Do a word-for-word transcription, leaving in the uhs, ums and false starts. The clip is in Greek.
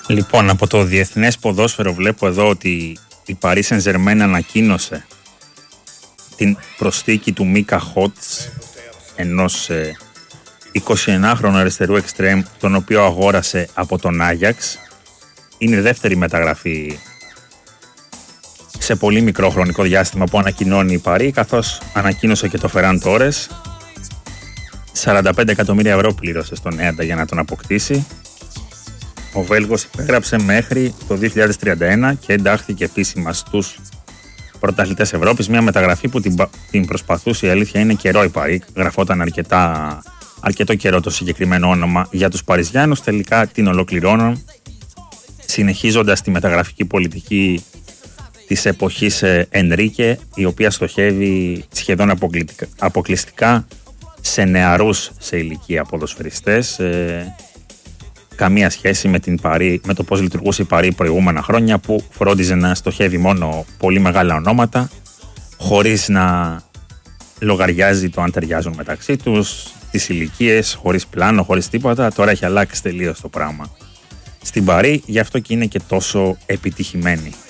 Λοιπόν, από το διεθνές ποδόσφαιρο βλέπω εδώ ότι η Paris Saint-Germain ανακοίνωσε την προσθήκη του Μίκα Χότς, ενός ε, εικοσιενάχρονου αριστερού εξτρέμ, τον οποίο αγόρασε από τον Άγιαξ. Είναι η δεύτερη μεταγραφή σε πολύ μικρό χρονικό διάστημα που ανακοινώνει η Paris, καθώς ανακοίνωσε και το Φεράν Τόρες. σαράντα πέντε εκατομμύρια ευρώ πλήρωσε στον Έντα για να τον αποκτήσει. Ο Βέλγος υπέγραψε μέχρι το δύο χιλιάδες τριάντα ένα και εντάχθηκε επίσημα στους πρωταθλητές Ευρώπης. Μια μεταγραφή που την, την προσπαθούσε, η αλήθεια είναι, καιρό η Paris. Γραφόταν αρκετά, αρκετό καιρό το συγκεκριμένο όνομα για τους Παριζιάνους. Τελικά την ολοκληρώνουν, συνεχίζοντας τη μεταγραφική πολιτική της εποχής Ενρίκε, η οποία στοχεύει σχεδόν αποκλειστικά σε νεαρούς σε ηλικία ποδοσφαιριστές. Ε, καμία σχέση με, την Paris, με το πώς λειτουργούσε η Paris προηγούμενα χρόνια, που φρόντιζε να στοχεύει μόνο πολύ μεγάλα ονόματα, χωρίς να λογαριάζει το αν ταιριάζουν μεταξύ τους, τις ηλικίες, χωρίς πλάνο, χωρίς τίποτα. Τώρα έχει αλλάξει τελείως το πράγμα στην Paris, γι' αυτό και είναι και τόσο επιτυχημένη.